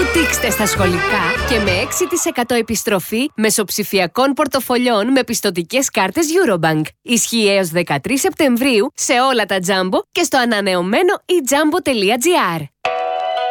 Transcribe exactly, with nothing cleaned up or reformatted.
Βουτήξτε στα σχολικά και με έξι τοις εκατό επιστροφή μεσοψηφιακών πορτοφολιών με πιστωτικές κάρτες Eurobank. Ισχύει έως δεκατρείς Σεπτεμβρίου σε όλα τα Jumbo και στο ανανεωμένο e jumbo τελεία gr.